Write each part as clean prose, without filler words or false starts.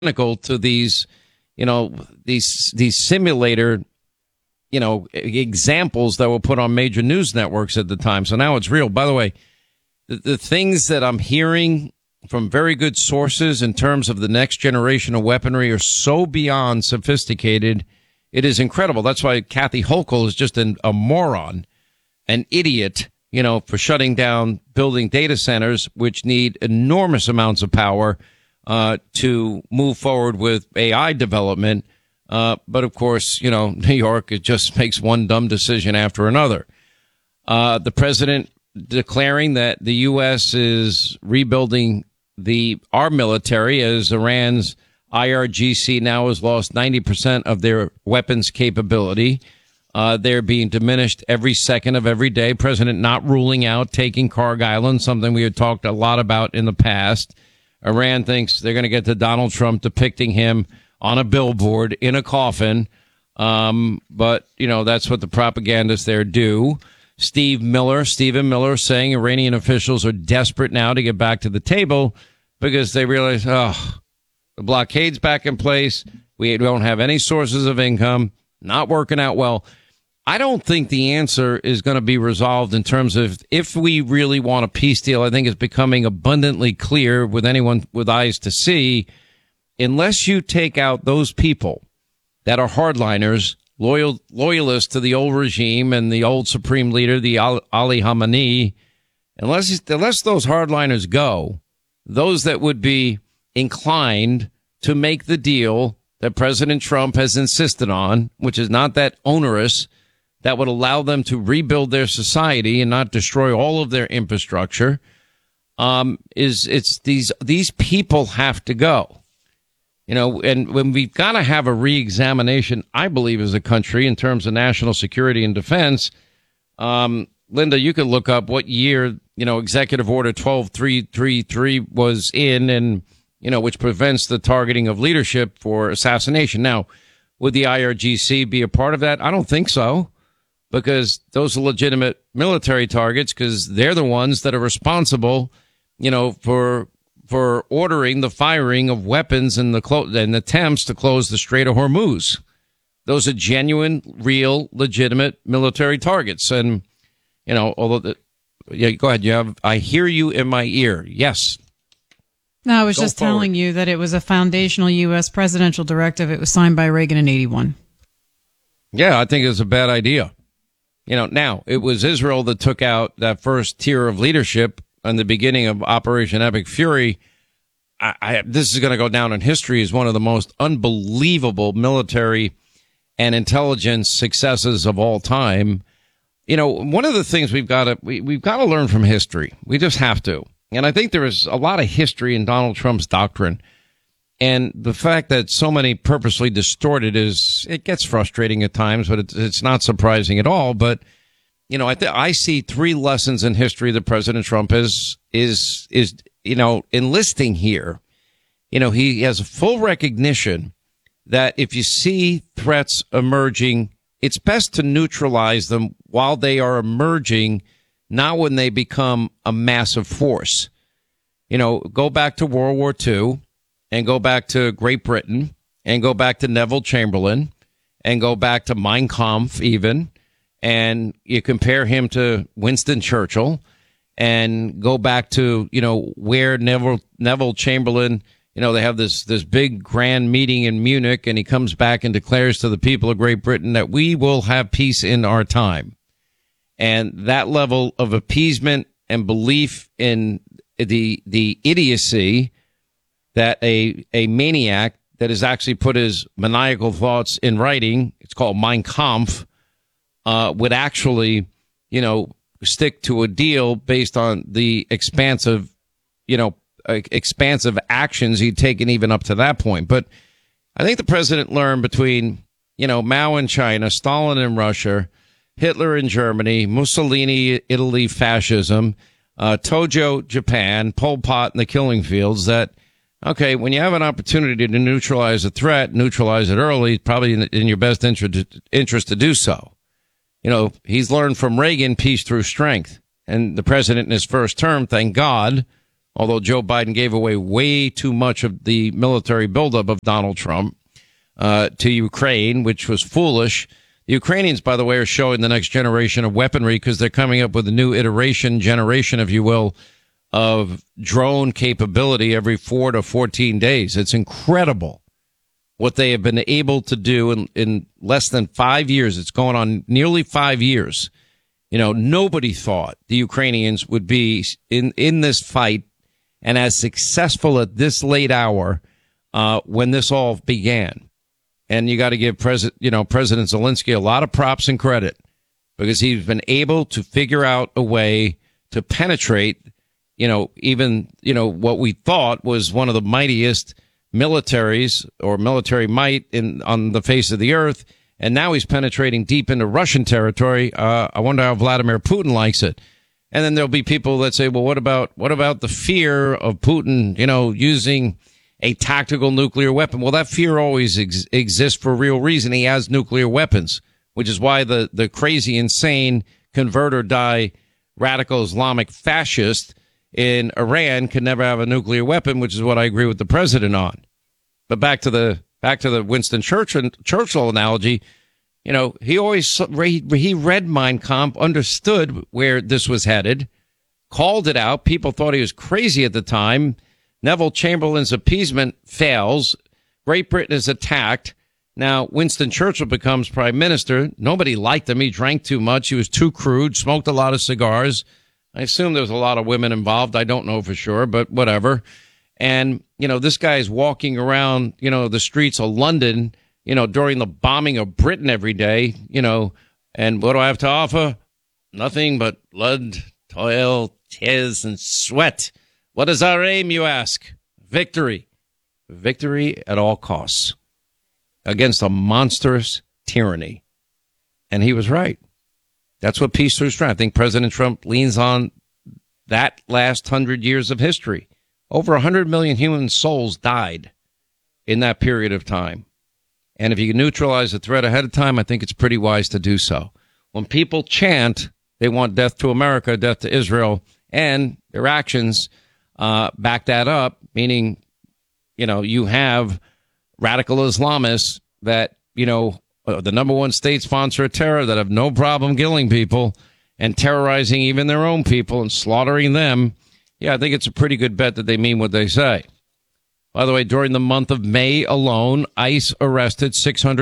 identical to these, these simulator, examples that were put on major news networks at the time. So now it's real. By the way, the things that I'm hearing from very good sources in terms of the next generation of weaponry are so beyond sophisticated. It is incredible. That's why Kathy Hochul is just a moron, an idiot, for shutting down building data centers, which need enormous amounts of power to move forward with AI development. But of course, New York, it just makes one dumb decision after another. The president declaring that the U.S. is rebuilding our military as Iran's IRGC now has lost 90% of their weapons capability. They're being diminished every second of every day. President not ruling out taking Kharg Island, something we had talked a lot about in the past. Iran thinks they're going to get to Donald Trump depicting him on a billboard in a coffin. But, that's what the propagandists there do. Stephen Miller saying Iranian officials are desperate now to get back to the table because they realize, the blockade's back in place. We don't have any sources of income, not working out well. I don't think the answer is going to be resolved in terms of if we really want a peace deal. I think it's becoming abundantly clear with anyone with eyes to see, unless you take out those people that are hardliners, loyalists to the old regime and the old supreme leader, the Ali Khamenei, unless those hardliners go, those that would be inclined to make the deal that President Trump has insisted on, which is not that onerous, that would allow them to rebuild their society and not destroy all of their infrastructure, these people have to go. And when we've got to have a reexamination, I believe, as a country in terms of national security and defense. Linda, you could look up what year, Executive Order 12333 was in and, which prevents the targeting of leadership for assassination. Now, would the IRGC be a part of that? I don't think so, because those are legitimate military targets because they're the ones that are responsible, for ordering the firing of weapons and and attempts to close the Strait of Hormuz. Those are genuine, real, legitimate military targets. And, although, go ahead. I hear you in my ear. Yes. No, I was just telling you that it was a foundational U.S. presidential directive. It was signed by Reagan in 1981. Yeah, I think it was a bad idea. Now, it was Israel that took out that first tier of leadership in the beginning of Operation Epic Fury. This is going to go down in history as one of the most unbelievable military and intelligence successes of all time. One of the things we've got to learn from history. We just have to. And I think there is a lot of history in Donald Trump's doctrine. And the fact that so many purposely distorted it gets frustrating at times, but it's not surprising at all. But, I see three lessons in history that President Trump is enlisting here. He has a full recognition that if you see threats emerging, it's best to neutralize them while they are emerging, not when they become a massive force. Go back to World War II and go back to Great Britain and go back to Neville Chamberlain and go back to Mein Kampf even. And you compare him to Winston Churchill and go back to, where Neville Chamberlain, they have this big grand meeting in Munich, and he comes back and declares to the people of Great Britain that we will have peace in our time. And that level of appeasement and belief in the idiocy that a maniac that has actually put his maniacal thoughts in writing, it's called Mein Kampf, would actually, stick to a deal based on the expansive actions he'd taken even up to that point. But I think the president learned between, Mao in China, Stalin in Russia, Hitler in Germany, Mussolini, Italy, fascism, Tojo, Japan, Pol Pot in the killing fields that, okay, when you have an opportunity to neutralize a threat, neutralize it early, probably in your best interest to do so. He's learned from Reagan, peace through strength. And the president in his first term, thank God, although Joe Biden gave away way too much of the military buildup of Donald Trump to Ukraine, which was foolish. The Ukrainians, by the way, are showing the next generation of weaponry because they're coming up with a new generation, if you will, of drone capability every 4 to 14 days. It's incredible what they have been able to do in less than 5 years. It's going on nearly 5 years. You know, nobody thought the Ukrainians would be in this fight and as successful at this late hour when this all began. And you got to give President Zelensky a lot of props and credit because he's been able to figure out a way to penetrate, even what we thought was one of the mightiest militaries or military might on the face of the earth. And now he's penetrating deep into Russian territory. I wonder how Vladimir Putin likes it. And then there'll be people that say, well, what about the fear of Putin, using a tactical nuclear weapon? Well, that fear always exists for real reason. He has nuclear weapons, which is why the crazy, insane convert or die radical Islamic fascist in Iran can never have a nuclear weapon, which is what I agree with the president on. But back to the Winston Churchill analogy, he read Mein Kampf, understood where this was headed, called it out. People thought he was crazy at the time. Neville Chamberlain's appeasement fails. Great Britain is attacked. Now, Winston Churchill becomes prime minister. Nobody liked him. He drank too much. He was too crude, smoked a lot of cigars. I assume there was a lot of women involved. I don't know for sure, but whatever. And, this guy is walking around, the streets of London, during the bombing of Britain every day, and what do I have to offer? Nothing but blood, toil, tears, and sweat. What is our aim, you ask? Victory. Victory at all costs against a monstrous tyranny. And he was right. That's what peace through strength. I think President Trump leans on that last 100 years of history. Over 100 million human souls died in that period of time. And if you can neutralize the threat ahead of time, I think it's pretty wise to do so. When people chant they want death to America, death to Israel, and their actions back that up, meaning, you have radical Islamists that, the number one state sponsor of terror that have no problem killing people and terrorizing even their own people and slaughtering them. Yeah, I think it's a pretty good bet that they mean what they say. By the way, during the month of May alone, ICE arrested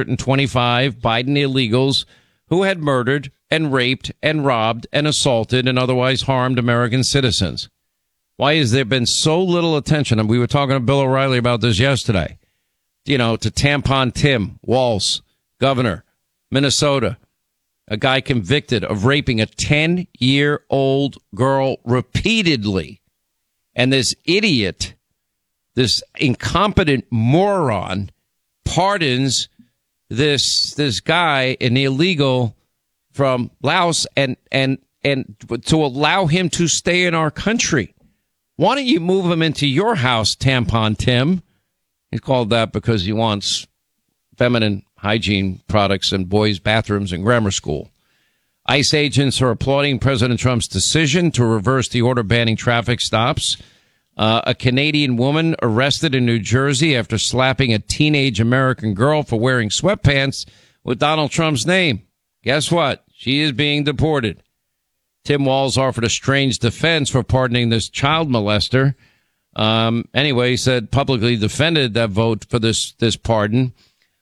625 Biden illegals who had murdered and raped and robbed and assaulted and otherwise harmed American citizens. Why has there been so little attention? And we were talking to Bill O'Reilly about this yesterday. To Tampon Tim Walz, governor, Minnesota, a guy convicted of raping a 10-year-old girl repeatedly. And this idiot, this incompetent moron, pardons this guy, an illegal from Laos, and to allow him to stay in our country. Why don't you move him into your house, Tampon Tim? He's called that because he wants feminine hygiene products in boys' bathrooms in grammar school. ICE agents are applauding President Trump's decision to reverse the order banning traffic stops. A Canadian woman arrested in New Jersey after slapping a teenage American girl for wearing sweatpants with Donald Trump's name. Guess what? She is being deported. Tim Walz offered a strange defense for pardoning this child molester. Anyway, he said publicly defended that vote for this pardon.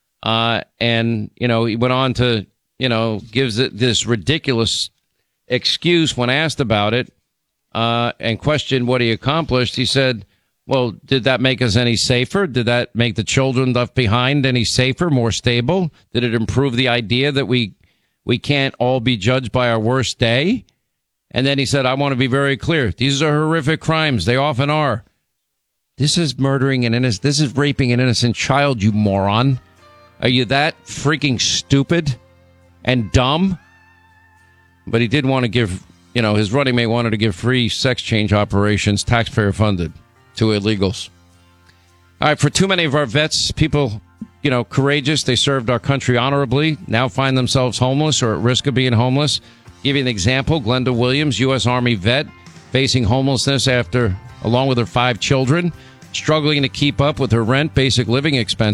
And, he went on to, gives it this ridiculous excuse when asked about it, and questioned what he accomplished. He said, well, did that make us any safer? Did that make the children left behind any safer, more stable? Did it improve the idea that we can't all be judged by our worst day? And then he said, I want to be very clear. These are horrific crimes. They often are. This is murdering an innocent. This is raping an innocent child, you moron. Are you that freaking stupid and dumb? But he did want to give, his running mate wanted to give free sex change operations, taxpayer funded, to illegals. All right, for too many of our vets, people, courageous, they served our country honorably, now find themselves homeless or at risk of being homeless. Give you an example, Glenda Williams, U.S. Army vet, facing homelessness after along with her 5 children, struggling to keep up with her rent, basic living expenses.